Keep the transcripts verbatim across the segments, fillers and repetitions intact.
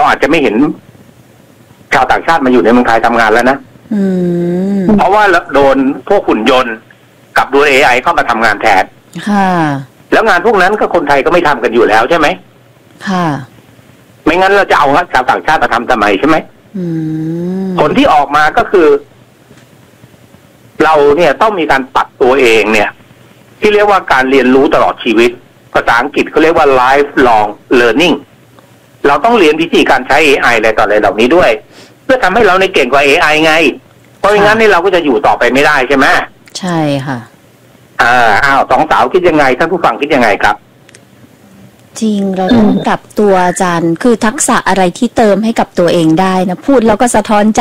อาจจะไม่เห็นชาวต่างชาติมาอยู่ในเมืองไทยทำงานแล้วนะเพราะว่าโดนพวกหุ่นยนต์กับดูเอไอเข้ามาทำงานแทนค่ะแล้วงานพวกนั้นก็คนไทยก็ไม่ทำกันอยู่แล้วใช่ไหมค่ะไม่งั้นเราจะเอาชาวต่างชาติมาทำทำไมใช่ไหมผลที่ออกมาก็คือ เราเนี่ยต้องมีการปรับตัวเองเนี่ยที่เรียกว่าการเรียนรู้ตลอดชีวิตภาษาอังกฤษเขาเรียกว่า lifelong learning เราต้องเรียนวิธีการใช้ เอ ไอ อะไรต่ออะไรเหล่านี้ด้วยเพื่อทำให้เราในเก่งกว่า เอ ไอ ไงเพราะงั้นนี่เราก็จะอยู่ต่อไปไม่ได้ใช่ไหมใช่ค่ะอ่าอ้าวสองสาวคิดยังไงท่านผู้ฟังคิดยังไงครับจริงเราต้องปรับตัวอาจารย์คือทักษะอะไรที่เติมให้กับตัวเองได้นะพูดแล้วก็สะท้อนใจ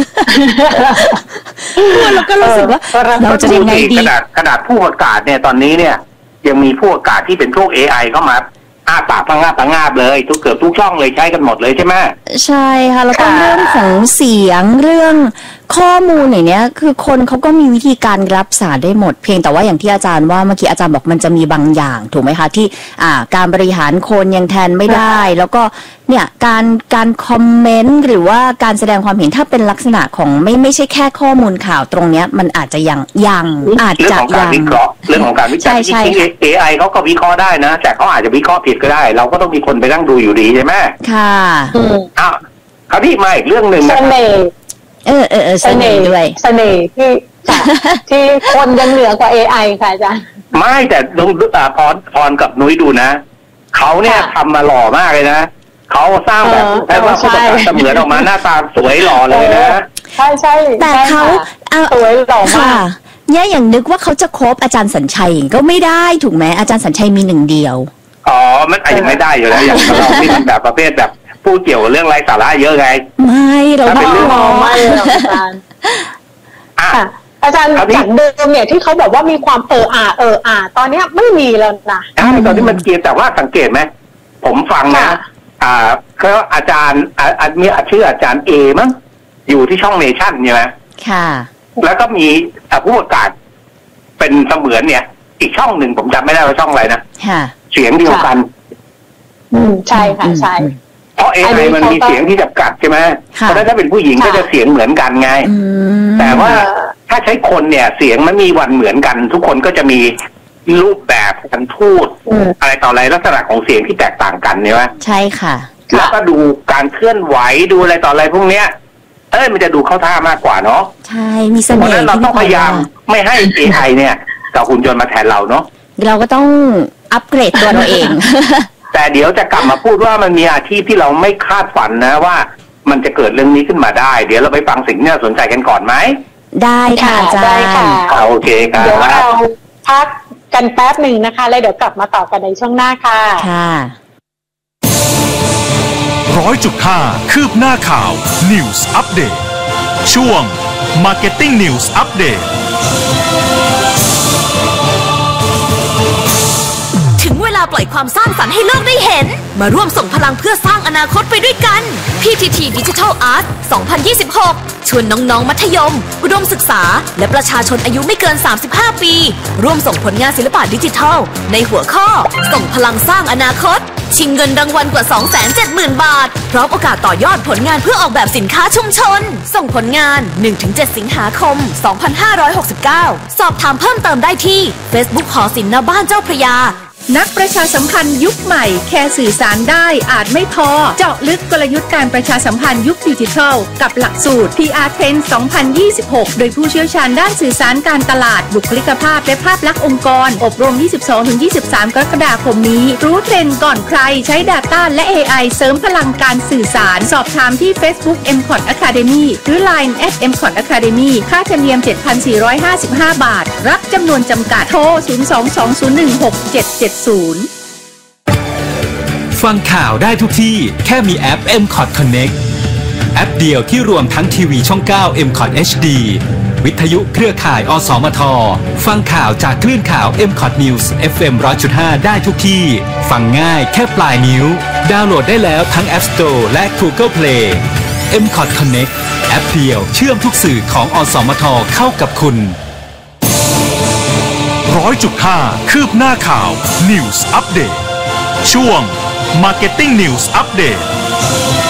พูดแล้วก็รู้สึกว่าเราจะยังไงดีขนาดขนาดผู้ประกาศเนี่ยตอนนี้เนี่ยยังมีผู้ประกาศที่เป็นพวก เอ ไอ เข้ามาอ้าปากพังงาบพังงาบเลยทุกเกือบทุกช่องเลยใช้กันหมดเลยใช่ไหมใช่ค่ะแล้วก็เรื่องของเสียงเรื่องข้อมูลอย่างเนี้ยคือคนเขาก็มีวิธีการรับสารได้หมดเพียงแต่ว่าอย่างที่อาจารย์ว่าเมื่อกี้อาจารย์บอกมันจะมีบางอย่างถูกไหมคะที่อ่าการบริหารคนยังแทนไม่ได้แล้วก็เนี่ยการการคอมเมนต์หรือว่าการแสดงความเห็นถ้าเป็นลักษณะของไม่ไม่ใช่แค่ข้อมูลข่าวตรงเนี้ยมันอาจจะยังยังอาจจะยังเรื่องของการวิเคราะห์เรื่องของการวิจัยที่ เอ ไอ เขาก็วิเคราะห์ได้นะแต่เขาอาจจะวิเคราะห์ผิดก็ได้เราก็ต้องมีคนไปนั่งดูอยู่ดีใช่ไหมค่ะอ้าวคราวนี้มาอีกเรื่องหนึ่งนะเออเออเออเสน่ห์ด้วยเสน่ห์ที่ที่คนยังเหนือกว่า เอ ไอ ค่ะอาจารย์ไม่แต่ลงพรพรกับนุ้ยดูนะเขาเนี่ยทำมาหล่อมากเลยนะเขาสร้างแบบแค่ว่าผู้ประกาศเสมือนออกมาหน้าตาสวยหล่อเลยนะใช่ใช่แต่เขาสวยหล่อมากเนี่ยอย่างนึกว่าเขาจะคบอาจารย์สัญชัยก็ไม่ได้ถูกไหมอาจารย์สัญชัยมีหนึ่งเดียวอ๋อมันอาจจะไม่ได้อยู่แล้วอย่างเราที่มันแบบประเภทแบบพูดเกี่ยวเรื่องไร้สาระเยอะไงไม่เราไม่มองไม่หรอกอาจารย์อาจารย์จากเดิมเนี่ยที่เขาบอกว่ามีความเอออาเอออาตอนนี้ไม่มีแล้วนะใช่ตอนนี้มันเกียร์แต่ว่าสังเกตไหมผมฟังนะอ่าเขาอาจารย์อ่ามีชื่ออาจารย์เอมั้งอยู่ที่ช่องเนชั่นใช่ไหมค่ะแล้วก็มีผู้ประกาศเป็นเสมือนเนี่ยอีกช่องหนึ่งผมจำไม่ได้ว่าช่องอะไรนะค่ะเสียงเดียวกันอืมใช่ค่ะใช่เพราะเอไอมันมีเสียงที่จำกัดใช่ไหมเพราะฉะนั้นถ้าเป็นผู้หญิงก็จะเสียงเหมือนกันไงแต่ว่าถ้าใช้คนเนี่ยเสียงมันมีวันเหมือนกันทุกคนก็จะมีรูปแบบการพูดอะไรต่ออะไรลักษณะของเสียงที่แตกต่างกันใช่ไหมใช่ค่ะแล้วก็ดูการเคลื่อนไหวดูอะไรต่ออะไรพวกเนี้ยเอ้ยมันจะดูเข้าท่ามากกว่าเนาะใช่มีเสน่ห์เพราะฉะนั้นเราต้องพยายามไม่ให้ เอ ไอ เนี่ยกับหุ่นยนต์มาแทนเราเนาะเราก็ต้องอัปเกรดตัวเราเองแต่เดี๋ยวจะกลับมาพูดว่ามันมีอาชีพที่เราไม่คาดฝันนะว่ามันจะเกิดเรื่องนี้ขึ้นมาได้เดี๋ยวเราไปฟังสิ่งที่น่าสนใจกันก่อนไหมได้ค่ะอาจารย์โอเคครับเดี๋ยวเราพักกันแป๊บหนึ่งนะคะแล้วเดี๋ยวกลับมาต่อกันในช่วงหน้าค่ะค่ะร้อยจุดห้าคืบหน้าข่าว News Update ช่วง Marketing News Update ถึงเวลาปล่อยความสร้างสรรค์ให้โลกได้เห็นมาร่วมส่งพลังเพื่อสร้างอนาคตไปด้วยกัน พี ที ที Digital Art สองพันยี่สิบหกชวนน้องๆมัธยมอุดมศึกษาและประชาชนอายุไม่เกินสามสิบห้าปีร่วมส่งผลงานศิลปะดิจิทัลในหัวข้อส่งพลังสร้างอนาคตชิงเงินรางวัลกว่า สองแสนเจ็ดหมื่น บาทพร้อมโอกาสต่อยอดผลงานเพื่อออกแบบสินค้าชุมชนส่งผลงาน หนึ่งถึงเจ็ด สิงหาคม สองพันห้าร้อยหกสิบเก้า สอบถามเพิ่มเติมได้ที่ Facebook หอศิลป์ณบ้านเจ้าพระยานักประชาสัมพันธ์ยุคใหม่แค่สื่อสารได้อาจไม่พอเจาะลึกกลยุทธ์การประชาสัมพันธ์ยุคดิจิทัลกับหลักสูตร พี อาร์ Trend สองพันยี่สิบหก โดยผู้เชี่ยวชาญด้านสื่อสารการตลาดบุคลิกภาพและภาพลักษณ์องค์กรอบรม ยี่สิบสองถึงยี่สิบสาม กรกฎาคมนี้รู้เทรนด์ก่อนใครใช้ Data และ เอ ไอ เสริมพลังการสื่อสารสอบถามที่ Facebook เอ็ม คอท Academy หรือ ไลน์ แอท เอ็ม คอท Academy ค่าธรรมเนียม เจ็ดพันสี่ร้อยห้าสิบห้า บาทรับจำนวนจำกัดโทรศูนย์ สอง สอง ศูนย์ หนึ่ง หก เจ็ด เจ็ด ศูนย์ฟังข่าวได้ทุกที่แค่มีแอป เอ็ม คอท Connect แอปเดียวที่รวมทั้งทีวีช่อง เก้า เอ็ม คอท เอช ดี วิทยุเครือข่ายอสมทฟังข่าวจากคลื่นข่าว เอ็ม คอท News เอฟ เอ็ม หนึ่งร้อยจุดห้า ได้ทุกที่ฟังง่ายแค่ปลายนิ้วดาวน์โหลดได้แล้วทั้ง App Store และ Google Play เอ็ม คอท Connect แอปเดียวเชื่อมทุกสื่อของอสมทเข้ากับคุณร้อยจุดห้า คืบหน้าข่าว News Update ช่วง Marketing News Update